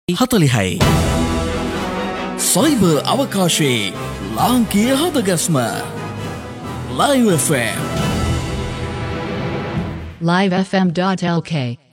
40යි. Cyber අවකාශයේ ලාංකීය හදගස්ම Live FM livefm.lk